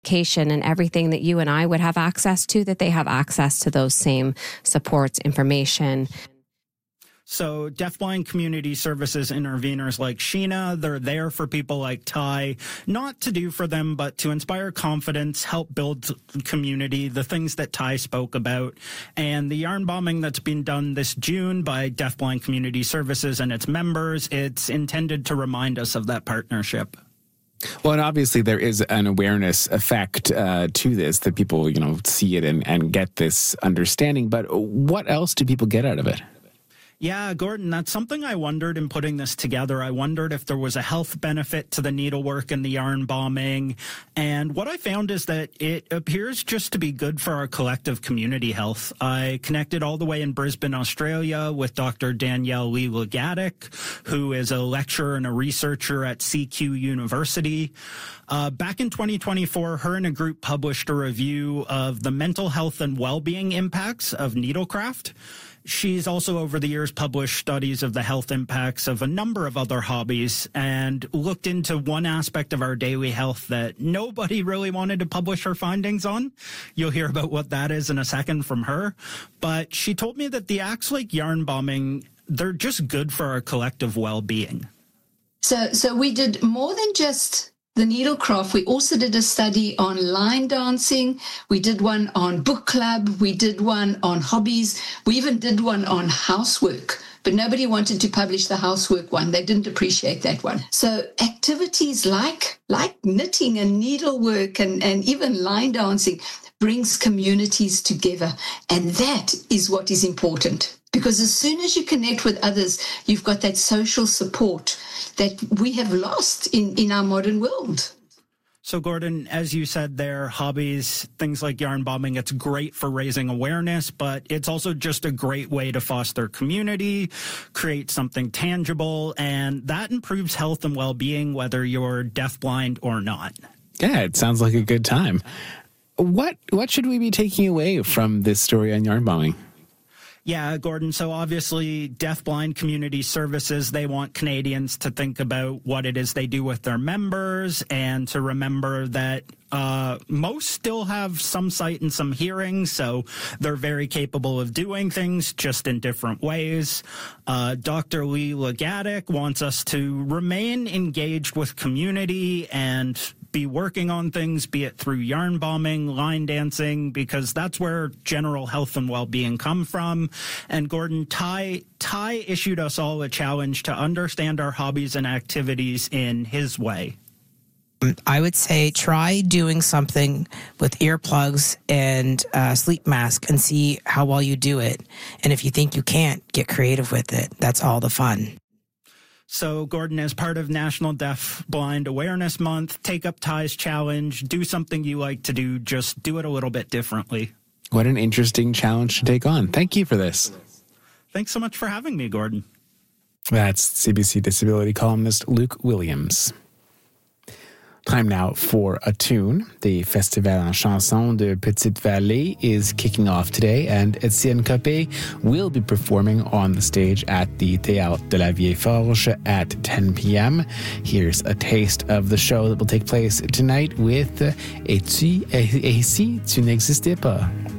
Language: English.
and everything that you and I would have access to, that they have access to those same supports, information. So deafblind community services interveners like Sheena, they're there for people like Ty, not to do for them, but to inspire confidence, help build community, the things that Ty spoke about. And the yarn bombing that's been done this June by Deafblind Community Services and its members, it's intended to remind us of that partnership. Well, and obviously there is an awareness effect to this, that people, see it and get this understanding. But what else do people get out of it? Yeah, Gordon, that's something I wondered in putting this together. I wondered if there was a health benefit to the needlework and the yarn bombing. And what I found is that it appears just to be good for our collective community health. I connected all the way in Brisbane, Australia with Dr. Danielle Lee-Legatic, who is a lecturer and a researcher at CQ University. Back in 2024, her and a group published a review of the mental health and well-being impacts of needlecraft. She's also over the years published studies of the health impacts of a number of other hobbies and looked into one aspect of our daily health that nobody really wanted to publish her findings on. You'll hear about what that is in a second from her. But she told me that the acts like yarn bombing, they're just good for our collective well-being. So we did more than just the needlecraft. We also did a study on line dancing. We did one on book club. We did one on hobbies. We even did one on housework, but nobody wanted to publish the housework one. They didn't appreciate that one. So activities like knitting and needlework and even line dancing brings communities together. And that is what is important. Because as soon as you connect with others, you've got that social support that we have lost in our modern world. So, Gordon, as you said there, hobbies, things like yarn bombing, it's great for raising awareness, but it's also just a great way to foster community, create something tangible, and that improves health and well-being, whether you're deafblind or not. Yeah, it sounds like a good time. What should we be taking away from this story on yarn bombing? Yeah, Gordon. So obviously, Deafblind Community Services, they want Canadians to think about what it is they do with their members and to remember that most still have some sight and some hearing, so they're very capable of doing things just in different ways. Dr. Lee-Legatic wants us to remain engaged with community and be working on things, be it through yarn bombing, line dancing, because that's where general health and well-being come from. And Gordon, Ty issued us all a challenge to understand our hobbies and activities in his way. I would say try doing something with earplugs and a sleep mask and see how well you do it. And if you think you can't, get creative with it. That's all the fun. So, Gordon, as part of National Deaf Blind Awareness Month, take up Ty's challenge, do something you like to do, just do it a little bit differently. What an interesting challenge to take on. Thank you for this. Thanks so much for having me, Gordon. That's CBC disability columnist Luke Williams. Time now for a tune. The Festival en Chanson de Petite Vallée is kicking off today, and Etienne Copé will be performing on the stage at the Théâtre de la Vieille Forge at 10 p.m. Here's a taste of the show that will take place tonight with Et si tu n'existais pas.